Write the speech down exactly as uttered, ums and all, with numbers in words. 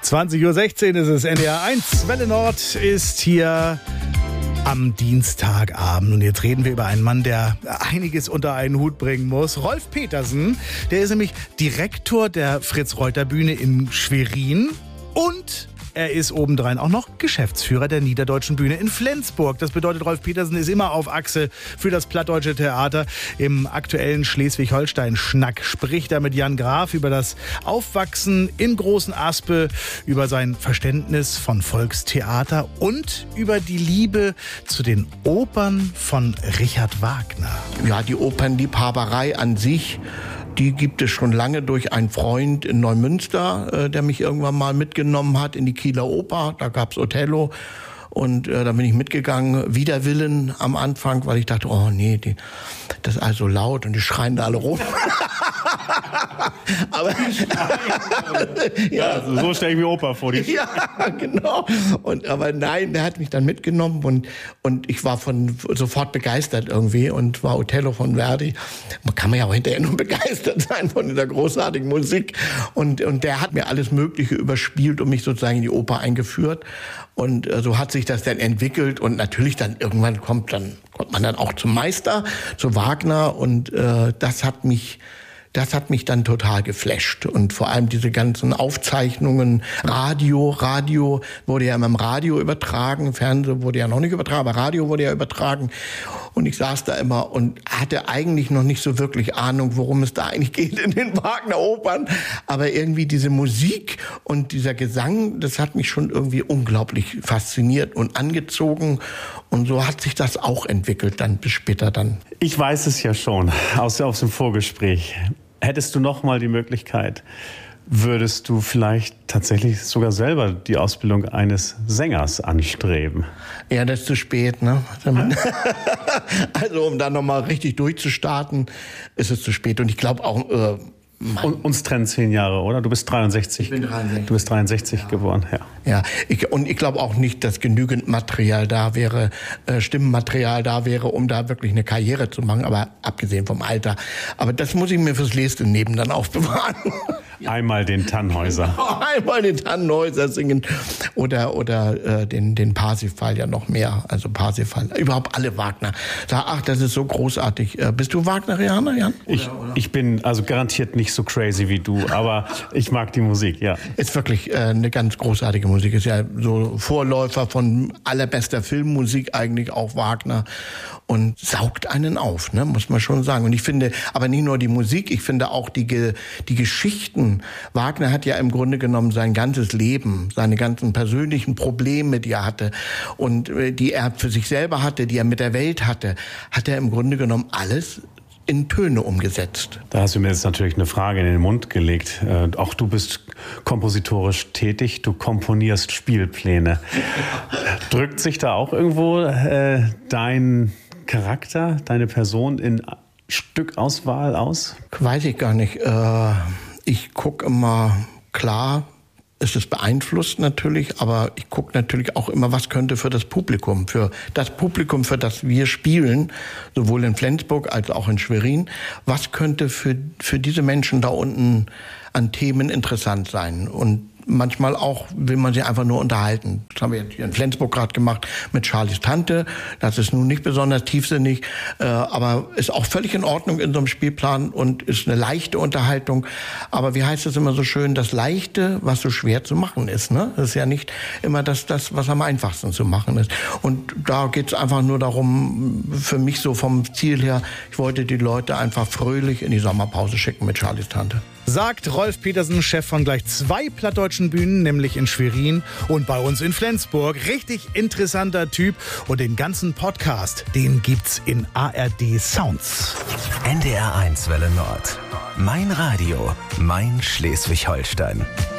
zwanzig Uhr sechzehn ist es, N D R eins. Welle Nord ist hier am Dienstagabend. Und jetzt reden wir über einen Mann, der einiges unter einen Hut bringen muss. Rolf Petersen, der ist nämlich Direktor der Fritz-Reuter-Bühne in Schwerin und er ist obendrein auch noch Geschäftsführer der Niederdeutschen Bühne in Flensburg. Das bedeutet, Rolf Petersen ist immer auf Achse für das Plattdeutsche Theater. Im aktuellen Schleswig-Holstein-Schnack spricht er mit Jan Graf über das Aufwachsen in Großen Aspe, über sein Verständnis von Volkstheater und über die Liebe zu den Opern von Richard Wagner. Ja, die Opernliebhaberei an sich, die gibt es schon lange durch einen Freund in Neumünster, äh, der mich irgendwann mal mitgenommen hat in die Kieler Oper. Da gab's Othello und äh, da bin ich mitgegangen, wider Willen am Anfang, weil ich dachte, oh nee, die, das ist also laut und die schreien da alle rum. Aber ja, also so stelle ich mir Oper vor. Die ja, genau. Und aber nein, der hat mich dann mitgenommen und und ich war von sofort begeistert irgendwie und war Othello von Verdi. Man kann man ja auch hinterher nur begeistert sein von dieser großartigen Musik. Und und der hat mir alles Mögliche überspielt und mich sozusagen in die Oper eingeführt. Und äh, so hat sich das dann entwickelt und natürlich dann irgendwann kommt dann kommt man dann auch zum Meister, zu Wagner und äh, das hat mich Das hat mich dann total geflasht. Und vor allem diese ganzen Aufzeichnungen, Radio, Radio wurde ja immer im Radio übertragen, Fernsehen wurde ja noch nicht übertragen, aber Radio wurde ja übertragen. Und ich saß da immer und hatte eigentlich noch nicht so wirklich Ahnung, worum es da eigentlich geht in den Wagner-Opern. Aber irgendwie diese Musik und dieser Gesang, das hat mich schon irgendwie unglaublich fasziniert und angezogen. Und so hat sich das auch entwickelt dann bis später dann. Ich weiß es ja schon aus, aus dem Vorgespräch. Hättest du noch mal die Möglichkeit, würdest du vielleicht tatsächlich sogar selber die Ausbildung eines Sängers anstreben? Ja, das ist zu spät, ne? Also um da noch mal richtig durchzustarten, ist es zu spät. Und ich glaube auch... Äh, Und, uns trennen zehn Jahre, oder? Du bist dreiundsechzig. Ich bin dreiundsechzig. Du bist dreiundsechzig ja. geboren, ja. Ja, ich, und ich glaube auch nicht, dass genügend Material da wäre, äh, Stimmenmaterial da wäre, um da wirklich eine Karriere zu machen, aber abgesehen vom Alter. Aber das muss ich mir fürs nächste Leben dann aufbewahren. Einmal den Tannhäuser. Einmal den Tannhäuser singen oder oder äh, den den Parsifal ja noch mehr, also Parsifal, überhaupt alle Wagner. Sag, ach, das ist so großartig. Äh, bist du Wagnerianer, Jan? Oder, ich oder? ich bin also garantiert nicht so crazy wie du, aber ich mag die Musik, ja. Ist wirklich äh, eine ganz großartige Musik. Ist ja so Vorläufer von allerbester Filmmusik eigentlich auch Wagner und saugt einen auf, ne, muss man schon sagen. Und ich finde, aber nicht nur die Musik, ich finde auch die Ge- die Geschichten. Wagner hat ja im Grunde genommen sein ganzes Leben, seine ganzen persönlichen Probleme, die er hatte und die er für sich selber hatte, die er mit der Welt hatte, hat er im Grunde genommen alles in Töne umgesetzt. Da hast du mir jetzt natürlich eine Frage in den Mund gelegt. Äh, auch du bist kompositorisch tätig, du komponierst Spielpläne. Drückt sich da auch irgendwo äh, dein Charakter, deine Person in Stückauswahl aus? Weiß ich gar nicht. Äh Ich gucke immer, klar, es ist beeinflusst natürlich, aber ich gucke natürlich auch immer, was könnte für das Publikum, für das Publikum, für das wir spielen, sowohl in Flensburg als auch in Schwerin, was könnte für, für diese Menschen da unten an Themen interessant sein. Und manchmal auch will man sie einfach nur unterhalten. Das haben wir jetzt hier in Flensburg gerade gemacht mit Charlies Tante. Das ist nun nicht besonders tiefsinnig, äh, aber ist auch völlig in Ordnung in so einem Spielplan und ist eine leichte Unterhaltung. Aber wie heißt es immer so schön, das Leichte, was so schwer zu machen ist. Ne? Das ist ja nicht immer das, das, was am einfachsten zu machen ist. Und da geht es einfach nur darum, für mich so vom Ziel her, ich wollte die Leute einfach fröhlich in die Sommerpause schicken mit Charlies Tante. Sagt Rolf Petersen, Chef von gleich zwei plattdeutschen Bühnen, nämlich in Schwerin und bei uns in Flensburg. Richtig interessanter Typ und den ganzen Podcast, den gibt's in A R D Sounds. N D R eins Welle Nord. Mein Radio, mein Schleswig-Holstein.